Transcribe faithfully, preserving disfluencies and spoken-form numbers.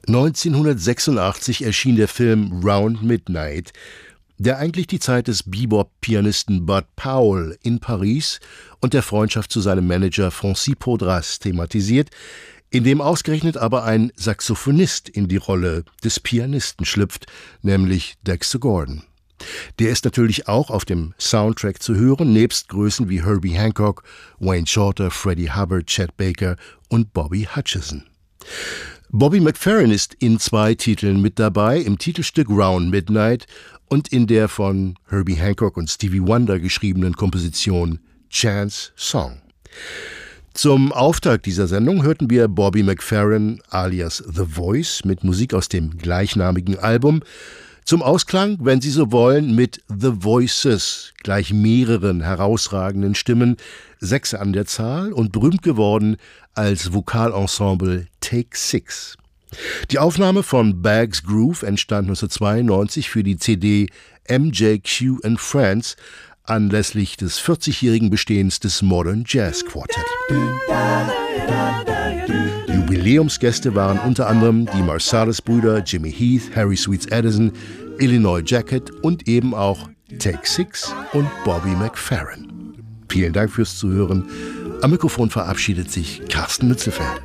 neunzehnhundertsechsundachtzig erschien der Film Round Midnight, der eigentlich die Zeit des Bebop-Pianisten Bud Powell in Paris und der Freundschaft zu seinem Manager Francis Podras thematisiert, in dem ausgerechnet aber ein Saxophonist in die Rolle des Pianisten schlüpft, nämlich Dexter Gordon. Der ist natürlich auch auf dem Soundtrack zu hören, nebst Größen wie Herbie Hancock, Wayne Shorter, Freddie Hubbard, Chet Baker und Bobby Hutcherson. Bobby McFerrin ist in zwei Titeln mit dabei, im Titelstück Round Midnight und in der von Herbie Hancock und Stevie Wonder geschriebenen Komposition Chance Song. Zum Auftakt dieser Sendung hörten wir Bobby McFerrin alias The Voice mit Musik aus dem gleichnamigen Album. Zum Ausklang, wenn Sie so wollen, mit The Voices, gleich mehreren herausragenden Stimmen, sechs an der Zahl und berühmt geworden als Vokalensemble Take Six. Die Aufnahme von Bags Groove entstand neunzehnhundertzweiundneunzig für die C D M J Q and Friends anlässlich des vierzigjährigen Bestehens des Modern Jazz Quartet. Jubiläumsgäste waren unter anderem die Marsalis-Brüder, Jimmy Heath, Harry Sweets Addison, Illinois Jacket und eben auch Take Six und Bobby McFerrin. Vielen Dank fürs Zuhören. Am Mikrofon verabschiedet sich Carsten Mützelfeld.